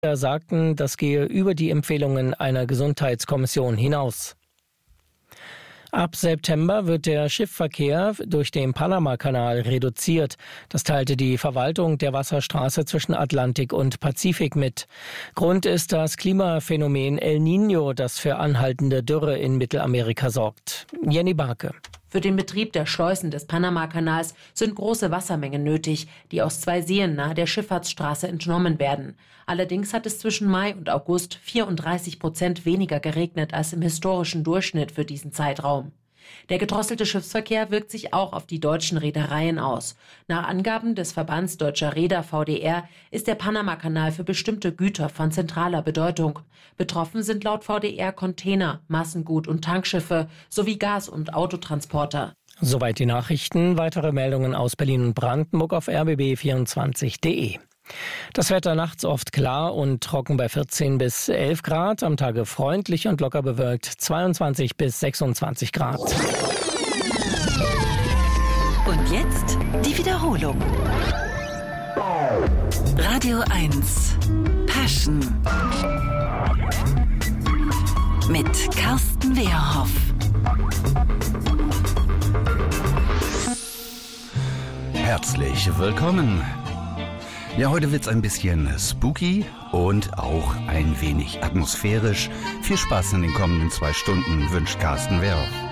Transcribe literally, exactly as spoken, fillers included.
sagten, das gehe über die Empfehlungen einer Gesundheitskommission hinaus. Ab September wird der Schiffsverkehr durch den Panamakanal reduziert. Das teilte die Verwaltung der Wasserstraße zwischen Atlantik und Pazifik mit. Grund ist das Klimaphänomen El Niño, das für anhaltende Dürre in Mittelamerika sorgt. Jenny Barke. Für den Betrieb der Schleusen des Panamakanals sind große Wassermengen nötig, die aus zwei Seen nahe der Schifffahrtsstraße entnommen werden. Allerdings hat es zwischen Mai und August vierunddreißig Prozent weniger geregnet als im historischen Durchschnitt für diesen Zeitraum. Der gedrosselte Schiffsverkehr wirkt sich auch auf die deutschen Reedereien aus. Nach Angaben des Verbands Deutscher Reeder V D R ist der Panamakanal für bestimmte Güter von zentraler Bedeutung. Betroffen sind laut V D R Container, Massengut- und Tankschiffe sowie Gas- und Autotransporter. Soweit die Nachrichten. Weitere Meldungen aus Berlin und Brandenburg auf r b b vierundzwanzig punkt d e. Das Wetter nachts oft klar und trocken bei vierzehn bis elf Grad, am Tage freundlich und locker bewölkt zweiundzwanzig bis sechsundzwanzig Grad. Und jetzt die Wiederholung. Radio eins Passion mit Carsten Wehrhoff. Herzlich willkommen. Ja, heute wird's ein bisschen spooky und auch ein wenig atmosphärisch. Viel Spaß in den kommenden zwei Stunden wünscht Carsten Wehrhoff.